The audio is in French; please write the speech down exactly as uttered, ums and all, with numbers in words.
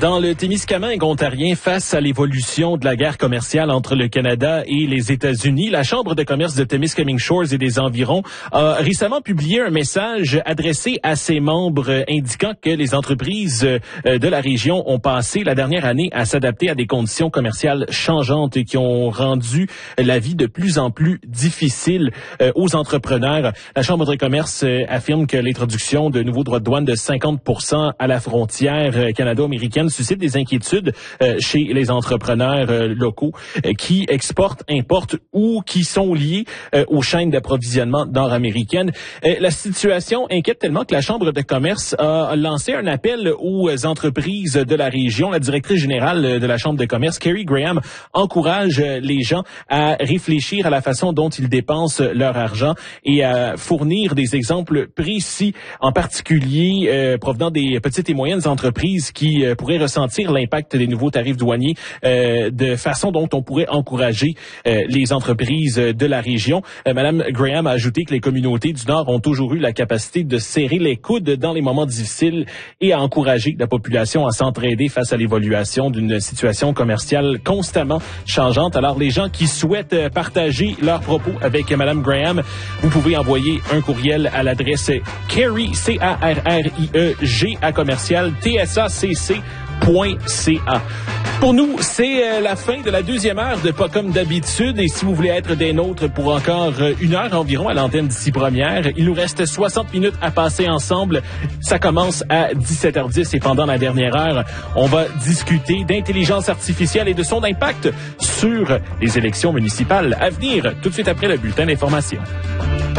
Dans le Témiscamingue ontarien, face à l'évolution de la guerre commerciale entre le Canada et les États-Unis, la Chambre de commerce de Témiscamingue Shores et des environs a récemment publié un message adressé à ses membres indiquant que les entreprises de la région ont passé la dernière année à s'adapter à des conditions commerciales changeantes et qui ont rendu la vie de plus en plus difficile aux entrepreneurs. La Chambre de commerce affirme que l'introduction de nouveaux droits de douane de cinquante pour cent à la frontière canado-américaine suscite des inquiétudes euh, chez les entrepreneurs euh, locaux euh, qui exportent, importent ou qui sont liés euh, aux chaînes d'approvisionnement nord-américaines. Euh, la situation inquiète tellement que la Chambre de commerce a lancé un appel aux entreprises de la région. La directrice générale de la Chambre de commerce, Carrie Graham, encourage les gens à réfléchir à la façon dont ils dépensent leur argent et à fournir des exemples précis, en particulier euh, provenant des petites et moyennes entreprises qui euh, pourraient ressentir l'impact des nouveaux tarifs douaniers euh, de façon dont on pourrait encourager euh, les entreprises de la région. Euh, Madame Graham a ajouté que les communautés du Nord ont toujours eu la capacité de serrer les coudes dans les moments difficiles et à encourager la population à s'entraider face à l'évolution d'une situation commerciale constamment changeante. Alors, les gens qui souhaitent partager leurs propos avec Madame Graham, vous pouvez envoyer un courriel à l'adresse Carrie, C A R R I E G, à commercial T S A C C point C A. Pour nous, c'est la fin de la deuxième heure de Pas comme d'habitude. Et si vous voulez être des nôtres pour encore une heure environ à l'antenne d'ici première, il nous reste soixante minutes à passer ensemble. Ça commence à dix-sept heures dix et pendant la dernière heure, on va discuter d'intelligence artificielle et de son impact sur les élections municipales à venir, tout de suite après le bulletin d'information.